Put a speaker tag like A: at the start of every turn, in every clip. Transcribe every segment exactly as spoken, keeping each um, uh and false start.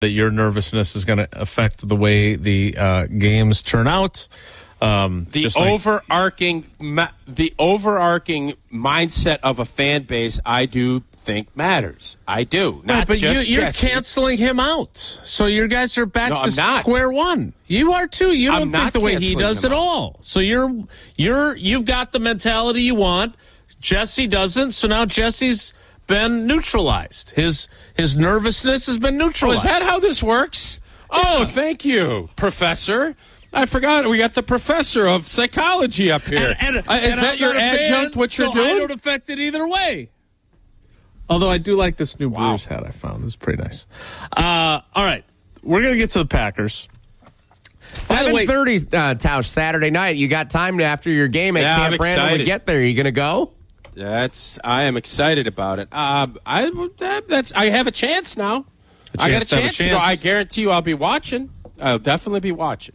A: that your nervousness is going to affect the way the uh, games turn out. Um,
B: the
A: just like,
B: overarching, the overarching mindset of a fan base, I do think matters. I do. Not
A: right, but
B: just
A: you, you're
B: Jesse.
A: canceling him out, so your guys are back
B: No,
A: to
B: I'm not.
A: square one. You are too. You don't
B: I'm
A: think
B: not
A: the way he
B: canceling
A: does
B: him
A: at
B: out.
A: all. So you're you're you've got the mentality you want. Jesse doesn't. So now Jesse's been neutralized. His his nervousness has been
B: Oh,
A: neutralized.
B: is that how this works? Oh,
A: Yeah.
B: thank you, Professor. I forgot we got the professor of psychology up here.
A: And, and,
B: uh, is
A: and
B: that
A: I'm
B: your
A: not a
B: adjunct?
A: fan,
B: What you're
A: so
B: doing?
A: I don't affect it either way. Although I do like this new
B: Wow.
A: Brewers hat I found. It's pretty nice. Uh, all right. We're going to get to the Packers. By the way-
C: seven thirty, uh, Tausch, Saturday night. You got time to, after your game at
B: Yeah, I'm
C: Camp Randall to
B: excited.
C: get there. You going to go?
B: That's. I am excited about it. Uh, I that, that's. I have a chance now.
A: A
B: I got a
A: chance to have a
B: chance. to go.
A: chance.
B: I guarantee you, I'll be watching. I'll definitely be watching.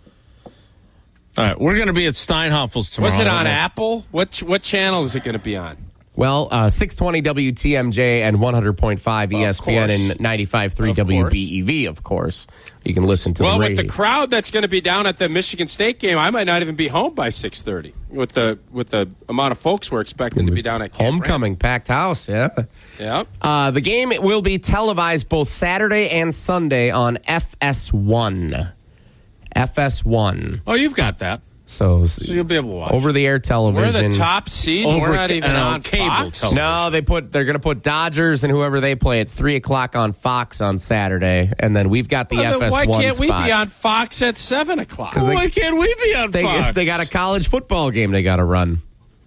A: All right. We're going to be at Steinhoffel's tomorrow.
B: Was it
A: I don't
B: on
A: know.
B: Apple? What what channel is it going to be on?
C: Well, uh, six twenty W T M J and one hundred point five E S P N
B: course.
C: and ninety-five point three
B: Of
C: W B E V, of course. You can listen to
B: Well,
C: the
B: with
C: radio.
B: the crowd that's going to be down at the Michigan State game, I might not even be home by six thirty. With the with the amount of folks we're expecting to be down at Camp
C: Homecoming, packed house, yeah.
B: Randall. Yep.
C: Uh, the game will be televised both Saturday and Sunday on F S one. F S one.
A: Oh, you've got that.
C: So,
A: So you'll be able to watch.
C: over-the-air
B: We're
C: television.
B: the top seed.
A: Over
B: We're not
A: ca-
B: even
A: uh,
B: on
A: cable
B: Fox.
A: television.
C: No, they put. They're going to put Dodgers and whoever they play at three o'clock on Fox on Saturday, and then we've got the
B: Well, then
C: F S one
B: why can't
C: spot.
B: we be on Fox at seven o'clock?
C: they-
A: Why can't we be on
C: They,
A: Fox?
C: if they got a college football game, they got to run.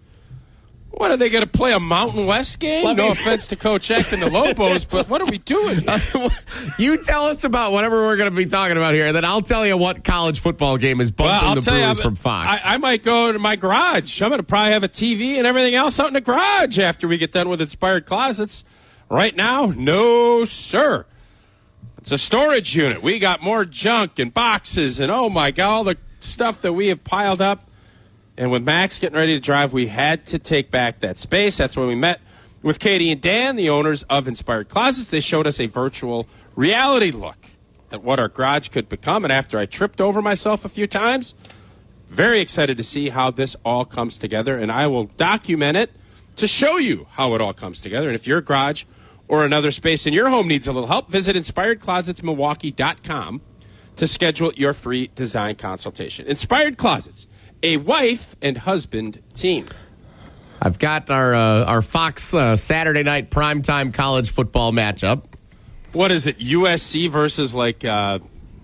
B: What, are they going to play a Mountain West game?
C: Let
B: no
C: me-
B: offense to Coach Eck and the Lobos, but what are we doing here?
C: You tell us about whatever we're going to be talking about here, and then I'll tell you what college football game is bumping
B: Well, I'll
C: the
B: tell you,
C: Brewers
B: I'm-
C: from Fox.
B: I, I might go to my garage. I'm going to probably have a T V and everything else out in the garage after we get done with Inspired Closets. Right now, no, sir. It's a storage unit. We got more junk and boxes and, oh, my God, all the stuff that we have piled up. And with Max getting ready to drive, we had to take back that space. That's when we met with Katie and Dan, the owners of Inspired Closets. They showed us a virtual reality look at what our garage could become. And after I tripped over myself a few times, very excited to see how this all comes together. And I will document it to show you how it all comes together. And if your garage or another space in your home needs a little help, visit inspired closets milwaukee dot com to schedule your free design consultation. Inspired Closets, a wife and husband team.
C: I've got our uh, our Fox uh, Saturday night primetime college football matchup.
B: What is it, U S C versus like uh,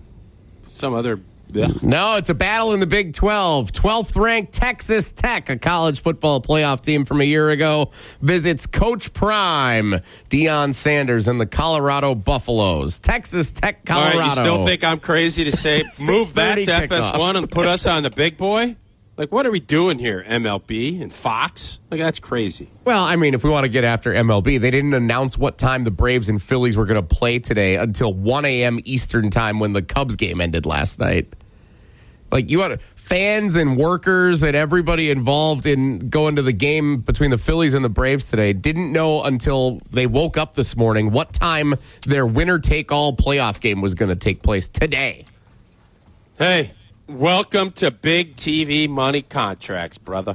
B: some other... Ugh.
C: No, it's a battle in the Big twelve. twelfth ranked Texas Tech, a college football playoff team from a year ago, visits Coach Prime, Deion Sanders, and the Colorado Buffaloes. Texas Tech,
B: All
C: Colorado.
B: right, you still think I'm crazy to say move that to
C: six thirty
B: F S one
C: kickoff.
B: and put us on the big boy? Like, what are we doing here, M L B and Fox? Like, that's crazy.
C: Well, I mean, if we want to get after M L B, they didn't announce what time the Braves and Phillies were going to play today until one a.m. Eastern time when the Cubs game ended last night. Like, you want fans and workers and everybody involved in going to the game between the Phillies and the Braves today didn't know until they woke up this morning what time their winner-take-all playoff game was going to take place today.
B: Hey, welcome to big T V money contracts, brother.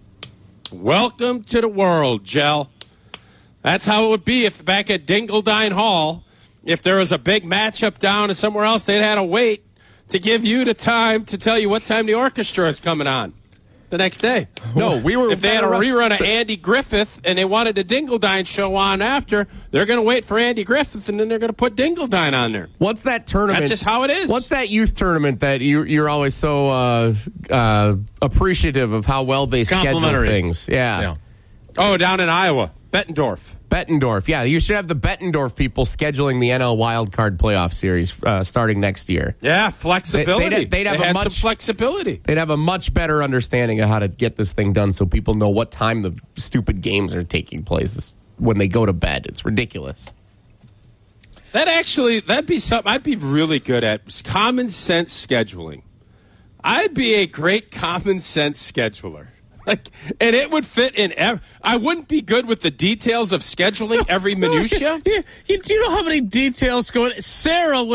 B: Welcome to the world, Gel. That's how it would be if back at Dingledine Hall, if there was a big matchup down somewhere else, they'd had to wait to give you the time to tell you what time the orchestra is coming on the next day.
C: No, we were...
B: If they had a rerun of Andy Griffith and they wanted the Dingledine show on after, they're going to wait for Andy Griffith and then they're going to put Dingledine on there.
C: What's that tournament?
B: That's just how it is.
C: What's that youth tournament that you, you're always so uh, uh, appreciative of how well they schedule
A: Complimentary.
C: things? Yeah.
A: Yeah.
B: Oh, down in Iowa, Bettendorf.
C: Bettendorf. Yeah, you should have the Bettendorf people scheduling the N L Wild Card Playoff Series uh, starting next year.
B: Yeah, flexibility.
C: They- they'd- they'd have
B: they
C: a
B: had
C: much-
B: some flexibility.
C: They'd have a much better understanding of how to get this thing done so people know what time the stupid games are taking place when they go to bed. It's ridiculous.
B: That actually, that'd be something I'd be really good at. Common sense scheduling. I'd be a great common sense scheduler. Like, and it would fit in. Ev- I wouldn't be good with the details of scheduling every minutia.
A: you, you, do you know how many details go in? Sarah would